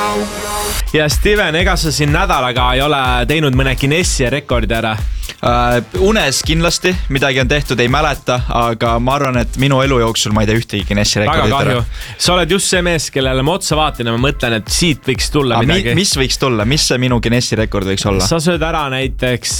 Ja Steven, ega sa siin nädalaga ei ole teinud mõne Guinessi rekordi ära? Unes kindlasti, midagi on tehtud, ei mäleta, aga ma arvan, et minu elu jooksul ma ei tee ühtegi Guinessi rekordit ära. Sa oled just see mees, kellele ma otsa vaatan ja ma mõtlen, et siit võiks tulla midagi. Mis võiks tulla? Mis see minu Guinessi rekord võiks olla? Sa sööd ära näiteks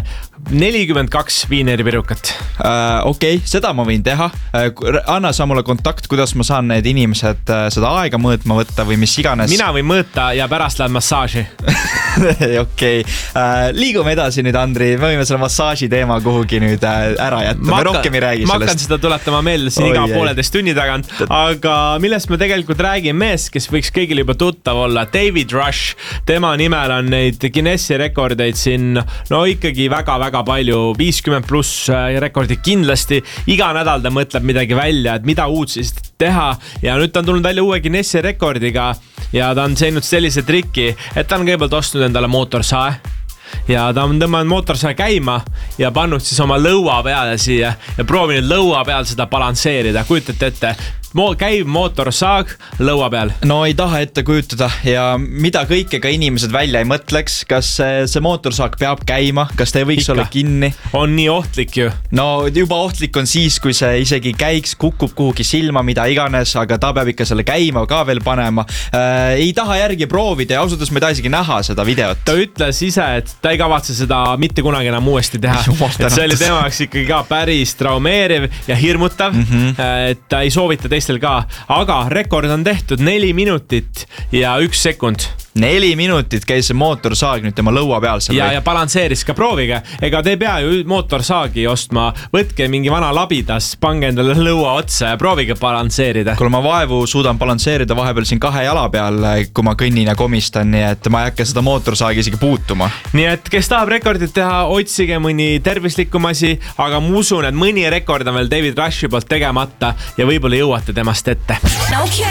42 viineripirukat. Okei, seda ma võin teha. Anna sa mulle kontakt, kuidas ma saan need inimesed seda aega mõõtma võtta või mis iganes. Mina võin mõõta ja pärast lähed massaaži. Okei. Liigume edasi nüüd, Andri. Me võime selle massaaži teema kuhugi nüüd ära jätta. Me rohkem ei räägi sellest. Ma hakkan seda tuletama meelde siin iga 1,5 tunni tagant. Aga millest me tegelikult räägime mees, kes võiks kõigil juba tuttav olla, David Rush. Tema nimel on neid Guinessi rekordeid siin ikkagi väga-väga palju. 50+ rekordid kindlasti. Iga nädal ta mõtleb midagi välja, et mida uut siis teha. Ja nüüd ta on tulnud välja uue Guinessi rekordiga ja ta on teinud sellise triki, et ta on kõigepealt ostnud endale mootorsae. Ja ta on tõmmanud mootorsae käima ja pannud siis oma lõua peale siia ja proovinud lõua peal seda balansseerida. Kujutate ette, käiv mootorsaag lõua peal. No ei taha ette kujutada ja mida kõike ka inimesed välja ei mõtleks, kas see mootorsaag peab käima, kas ta ei võiks olla kinni. On nii ohtlik ju. No juba ohtlik on siis, kui see isegi käiks, kukub kuhugi silma, mida iganes, aga ta peab ikka selle käima ka veel panema. Ei taha järgi proovida ja ausalt, ma ei taha isegi näha seda videot. Ta ütles ise, et ta ei kavatse seda mitte kunagi enam uuesti teha. Et see oli temaks ikkagi ka päris traumeeriv ja hirmutav, et ta ei soovita teistel ka. Aga rekord on tehtud 4 minutit ja 1 sekund. 4 minutit käis see mootorsaag nüüd tema lõua peal. Ja balansseeris ka, proovige. Ega te ei pea ju mootorsaagi ostma. Võtke mingi vana labidas, pange endale lõua otsa ja proovige balansseerida. Kui ma vaevu suudan balansseerida vahepeal siin 2 jala peal, kui ma kõnnin ja komistan, nii et ma ei hakka seda mootorsaagi isegi puutuma. Nii et kes tahab rekordit teha, otsige mõni tervislikum asi, aga ma usun, et mõni rekord on veel David Rushi poolt tegemata ja võib-olla jõuate temast ette.